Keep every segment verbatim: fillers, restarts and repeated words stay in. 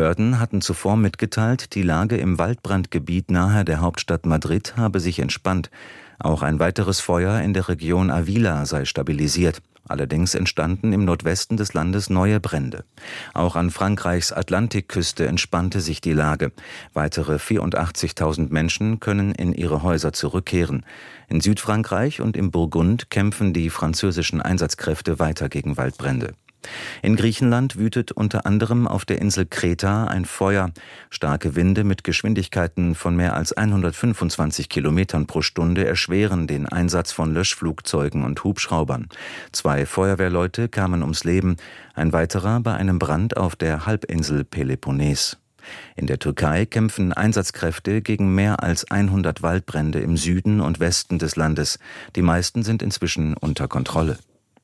Behörden hatten zuvor mitgeteilt, die Lage im Waldbrandgebiet nahe der Hauptstadt Madrid habe sich entspannt. Auch ein weiteres Feuer in der Region Avila sei stabilisiert. Allerdings entstanden im Nordwesten des Landes neue Brände. Auch an Frankreichs Atlantikküste entspannte sich die Lage. Weitere vierundachtzigtausend Menschen können in ihre Häuser zurückkehren. In Südfrankreich und im Burgund kämpfen die französischen Einsatzkräfte weiter gegen Waldbrände. In Griechenland wütet unter anderem auf der Insel Kreta ein Feuer. Starke Winde mit Geschwindigkeiten von mehr als hundertfünfundzwanzig Kilometern pro Stunde erschweren den Einsatz von Löschflugzeugen und Hubschraubern. Zwei Feuerwehrleute kamen ums Leben, ein weiterer bei einem Brand auf der Halbinsel Peloponnes. In der Türkei kämpfen Einsatzkräfte gegen mehr als hundert Waldbrände im Süden und Westen des Landes. Die meisten sind inzwischen unter Kontrolle.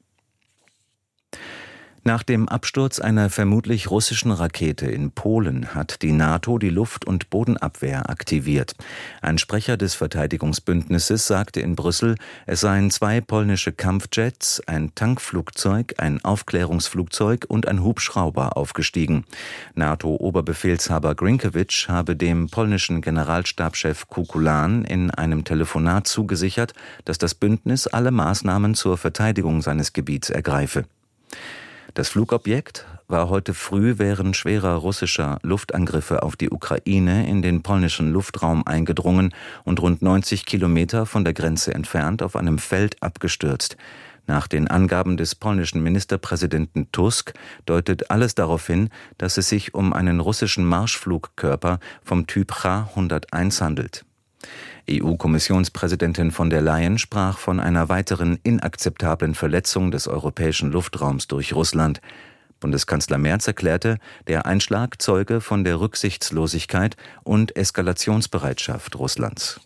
Nach dem Absturz einer vermutlich russischen Rakete in Polen hat die NATO die Luft- und Bodenabwehr aktiviert. Ein Sprecher des Verteidigungsbündnisses sagte in Brüssel, es seien zwei polnische Kampfjets, ein Tankflugzeug, ein Aufklärungsflugzeug und ein Hubschrauber aufgestiegen. NATO-Oberbefehlshaber Grynkewicz habe dem polnischen Generalstabschef Kukulan in einem Telefonat zugesichert, dass das Bündnis alle Maßnahmen zur Verteidigung seines Gebiets ergreife. Das Flugobjekt war heute früh während schwerer russischer Luftangriffe auf die Ukraine in den polnischen Luftraum eingedrungen und rund neunzig Kilometer von der Grenze entfernt auf einem Feld abgestürzt. Nach den Angaben des polnischen Ministerpräsidenten Tusk deutet alles darauf hin, dass es sich um einen russischen Marschflugkörper vom Typ Cha hunderteins handelt. E U-Kommissionspräsidentin von der Leyen sprach von einer weiteren inakzeptablen Verletzung des europäischen Luftraums durch Russland. Bundeskanzler Merz erklärte, der Einschlag zeuge von der Rücksichtslosigkeit und Eskalationsbereitschaft Russlands.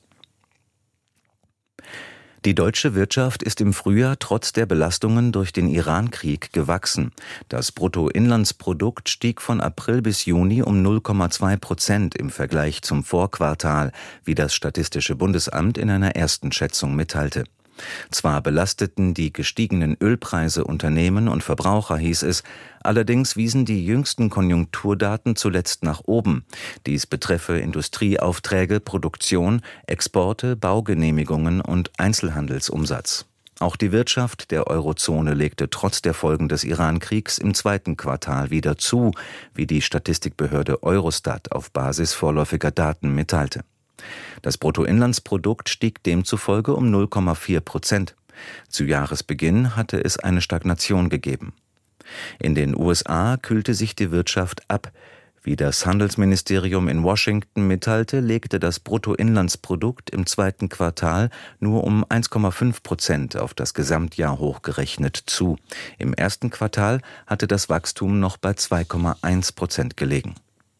Die deutsche Wirtschaft ist im Frühjahr trotz der Belastungen durch den Iran-Krieg gewachsen. Das Bruttoinlandsprodukt stieg von April bis Juni um null Komma zwei Prozent im Vergleich zum Vorquartal, wie das Statistische Bundesamt in einer ersten Schätzung mitteilte. Zwar belasteten die gestiegenen Ölpreise Unternehmen und Verbraucher, hieß es, allerdings wiesen die jüngsten Konjunkturdaten zuletzt nach oben. Dies betreffe Industrieaufträge, Produktion, Exporte, Baugenehmigungen und Einzelhandelsumsatz. Auch die Wirtschaft der Eurozone legte trotz der Folgen des Iran-Kriegs im zweiten Quartal wieder zu, wie die Statistikbehörde Eurostat auf Basis vorläufiger Daten mitteilte. Das Bruttoinlandsprodukt stieg demzufolge um null Komma vier Prozent. Zu Jahresbeginn hatte es eine Stagnation gegeben. In den U S A kühlte sich die Wirtschaft ab. Wie das Handelsministerium in Washington mitteilte, legte das Bruttoinlandsprodukt im zweiten Quartal nur um eins Komma fünf Prozent auf das Gesamtjahr hochgerechnet zu. Im ersten Quartal hatte das Wachstum noch bei zwei Komma eins Prozent gelegen.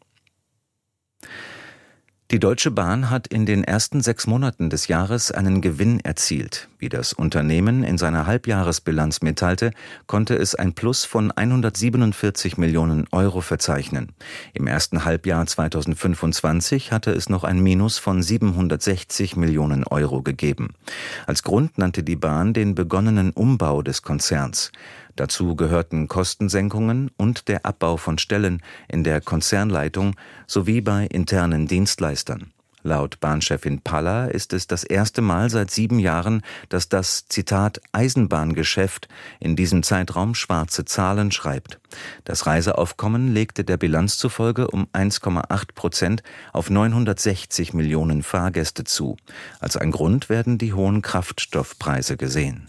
Die Deutsche Bahn hat in den ersten sechs Monaten des Jahres einen Gewinn erzielt. Wie das Unternehmen in seiner Halbjahresbilanz mitteilte, konnte es ein Plus von hundertsiebenundvierzig Millionen Euro verzeichnen. Im ersten Halbjahr zweitausendfünfundzwanzig hatte es noch ein Minus von siebenhundertsechzig Millionen Euro gegeben. Als Grund nannte die Bahn den begonnenen Umbau des Konzerns. Dazu gehörten Kostensenkungen und der Abbau von Stellen in der Konzernleitung sowie bei internen Dienstleistern. Laut Bahnchefin Paller ist es das erste Mal seit sieben Jahren, dass das, Zitat, Eisenbahngeschäft in diesem Zeitraum schwarze Zahlen schreibt. Das Reiseaufkommen legte der Bilanz zufolge um eins Komma acht Prozent auf neunhundertsechzig Millionen Fahrgäste zu. Als ein Grund werden die hohen Kraftstoffpreise gesehen.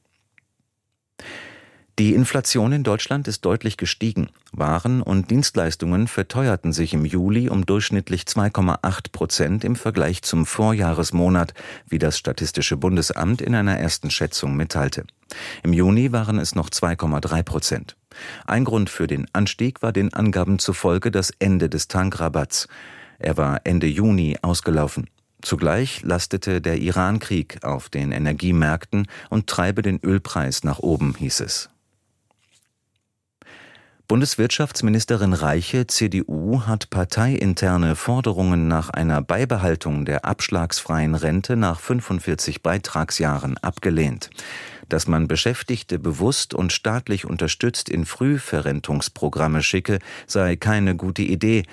Die Inflation in Deutschland ist deutlich gestiegen. Waren und Dienstleistungen verteuerten sich im Juli um durchschnittlich zwei Komma acht Prozent im Vergleich zum Vorjahresmonat, wie das Statistische Bundesamt in einer ersten Schätzung mitteilte. Im Juni waren es noch zwei Komma drei Prozent. Ein Grund für den Anstieg war den Angaben zufolge das Ende des Tankrabatts. Er war Ende Juni ausgelaufen. Zugleich lastete der Iran-Krieg auf den Energiemärkten und treibe den Ölpreis nach oben, hieß es. Bundeswirtschaftsministerin Reiche, C D U, hat parteiinterne Forderungen nach einer Beibehaltung der abschlagsfreien Rente nach fünfundvierzig Beitragsjahren abgelehnt. Dass man Beschäftigte bewusst und staatlich unterstützt in Frühverrentungsprogramme schicke, sei keine gute Idee,